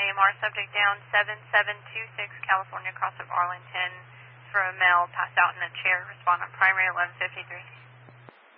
AMR, subject down 7726 California, cross of Arlington, for a male passed out in a chair. Respondent primary 1153.